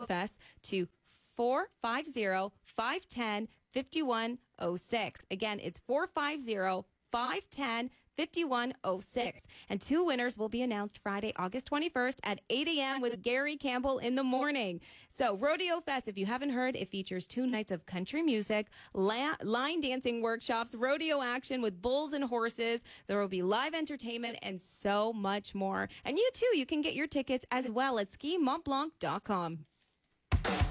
Fest to 450-510-5106. Again, it's 450-510-5106. And 2 winners will be announced Friday, August 21st at 8 a.m. with Gary Campbell in the morning. So Rodeo Fest, if you haven't heard, it features 2 nights of country music, line dancing workshops, rodeo action with bulls and horses. There will be live entertainment and so much more. And you too, you can get your tickets as well at skimontblanc.com.